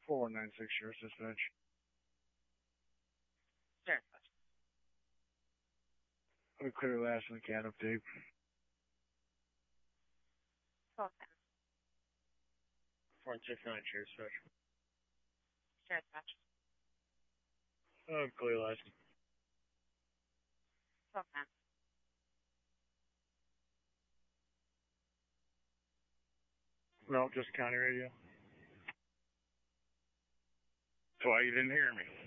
4196 Sheriff's Dispatch. Sheriff's Dispatch. We clear last in the cat update. 1210. 4169 Sheriff's Dispatch. Sheriff's Dispatch. Clear last. 1210. No, just county radio. That's why you didn't hear me.